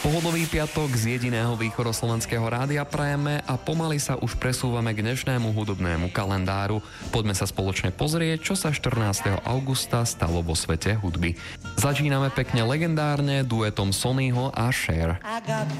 Pohodový piatok z jediného východoslovenského rádia prajeme a pomaly sa už presúvame k dnešnému hudobnému kalendáru. Poďme sa spoločne pozrieť, čo sa 14. augusta stalo vo svete hudby. Začíname pekne legendárne duetom Sonnyho a Cher.